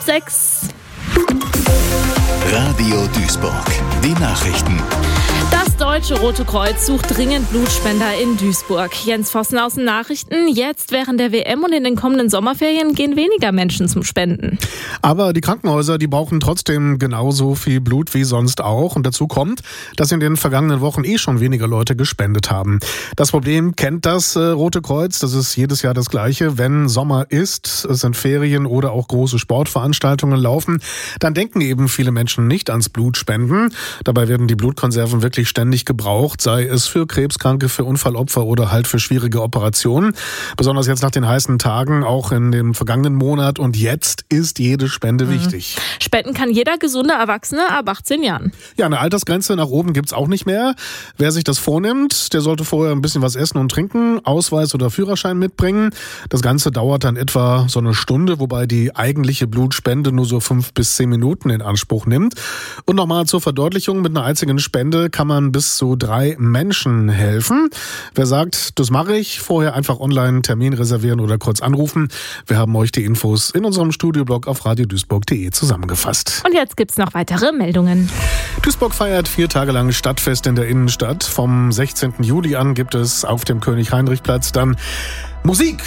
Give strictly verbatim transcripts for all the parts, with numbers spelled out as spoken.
sechs. Radio Duisburg. Die Nachrichten. Das Deutsche Rote Kreuz sucht dringend Blutspender in Duisburg. Jens Vossen aus den Nachrichten. Jetzt während der W M und in den kommenden Sommerferien gehen weniger Menschen zum Spenden. Aber die Krankenhäuser, die brauchen trotzdem genauso viel Blut wie sonst auch. Und dazu kommt, dass in den vergangenen Wochen eh schon weniger Leute gespendet haben. Das Problem kennt das äh, Rote Kreuz. Das ist jedes Jahr das Gleiche. Wenn Sommer ist, es sind Ferien oder auch große Sportveranstaltungen laufen, dann denken eben viele Menschen nicht ans Blutspenden. Dabei werden die Blutkonserven wirklich ständig gebraucht, sei es für Krebskranke, für Unfallopfer oder halt für schwierige Operationen. Besonders jetzt nach den heißen Tagen, auch in dem vergangenen Monat. Und jetzt ist jede Spende mhm. wichtig. Spenden kann jeder gesunde Erwachsene ab achtzehn Jahren. Ja, eine Altersgrenze nach oben gibt's auch nicht mehr. Wer sich das vornimmt, der sollte vorher ein bisschen was essen und trinken, Ausweis oder Führerschein mitbringen. Das Ganze dauert dann etwa so eine Stunde, wobei die eigentliche Blutspende nur so fünf bis zehn Minuten in Anspruch nimmt. Und nochmal zur Verdeutlichung, mit einer einzigen Spende kann man bis zu drei Menschen helfen. Wer sagt, das mache ich, vorher einfach online einen Termin reservieren oder kurz anrufen. Wir haben euch die Infos in unserem Studioblog auf radioduisburg punkt de zusammengefasst. Und jetzt gibt's noch weitere Meldungen. Duisburg feiert vier Tage lang Stadtfest in der Innenstadt. Vom sechzehnten Juli an gibt es auf dem König-Heinrich-Platz dann Musik,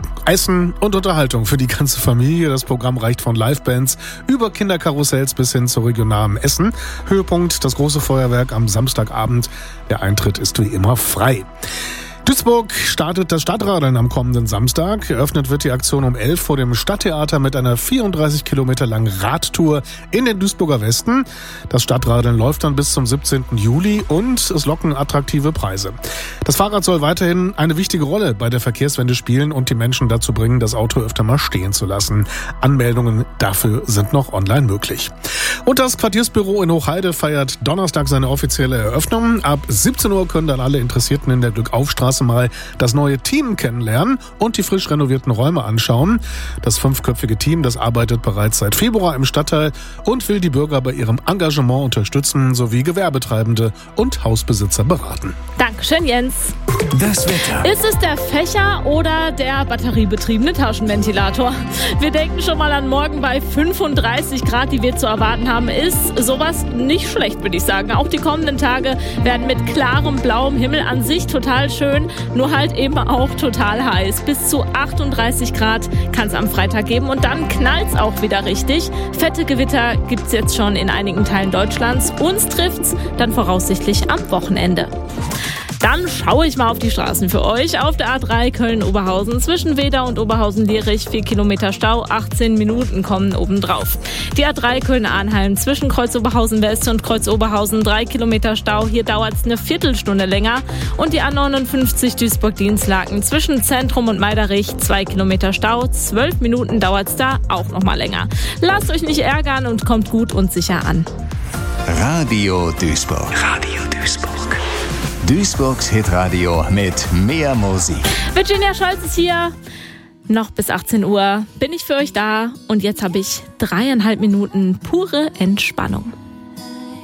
Essen und Unterhaltung für die ganze Familie. Das Programm reicht von Livebands über Kinderkarussells bis hin zu regionalem Essen. Höhepunkt das große Feuerwerk am Samstagabend. Der Eintritt ist wie immer frei. Duisburg startet das Stadtradeln am kommenden Samstag. Eröffnet wird die Aktion um elf vor dem Stadttheater mit einer vierunddreißig Kilometer langen Radtour in den Duisburger Westen. Das Stadtradeln läuft dann bis zum siebzehnten Juli und es locken attraktive Preise. Das Fahrrad soll weiterhin eine wichtige Rolle bei der Verkehrswende spielen und die Menschen dazu bringen, das Auto öfter mal stehen zu lassen. Anmeldungen dafür sind noch online möglich. Und das Quartiersbüro in Hochheide feiert Donnerstag seine offizielle Eröffnung. Ab siebzehn Uhr können dann alle Interessierten in der Glückaufstraße mal das neue Team kennenlernen und die frisch renovierten Räume anschauen. Das fünfköpfige Team, das arbeitet bereits seit Februar im Stadtteil und will die Bürger bei ihrem Engagement unterstützen sowie Gewerbetreibende und Hausbesitzer beraten. Dankeschön, Jens. Das Wetter. Ist es der Fächer oder der batteriebetriebene Taschenventilator? Wir denken schon mal an morgen bei fünfunddreißig Grad, die wir zu erwarten haben. Ist sowas nicht schlecht, würde ich sagen. Auch die kommenden Tage werden mit klarem blauem Himmel an sich total schön, nur halt eben auch total heiß. Bis zu achtunddreißig Grad kann es am Freitag geben und dann knallt es auch wieder richtig. Fette Gewitter gibt es jetzt schon in einigen Teilen Deutschlands. Uns trifft's dann voraussichtlich am Wochenende. Dann schaue ich mal auf die Straßen für euch. Auf der A drei Köln-Oberhausen zwischen Wedau und Oberhausen-Lierich vier Kilometer Stau, achtzehn Minuten kommen obendrauf. Die A drei Köln-Arnheim zwischen Kreuz Oberhausen-West und Kreuz Oberhausen drei Kilometer Stau. Hier dauert es eine Viertelstunde länger. Und die A neunundfünfzig Duisburg-Dienstlaken zwischen Zentrum und Meiderich zwei Kilometer Stau. zwölf Minuten dauert es da auch noch mal länger. Lasst euch nicht ärgern und kommt gut und sicher an. Radio Duisburg. Radio Duisburg. Duisburgs Hitradio mit mehr Musik. Virginia Scholz ist hier. Noch bis achtzehn Uhr bin ich für euch da. Und jetzt habe ich dreieinhalb Minuten pure Entspannung.